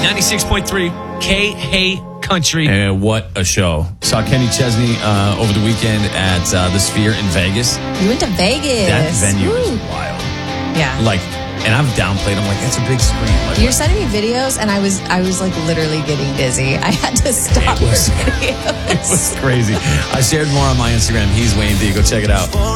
96.3 K-Hey Country. And what a show. Saw Kenny Chesney over the weekend at the Sphere in Vegas. You went to Vegas. That venue Woo. is wild. Yeah. Like, and I've downplayed. I'm like, that's a big screen. Like, You're sending me videos, and I was like literally getting dizzy. I had to stop your videos. It was crazy. I shared more on my Instagram. He's Wayne D. Go check it out.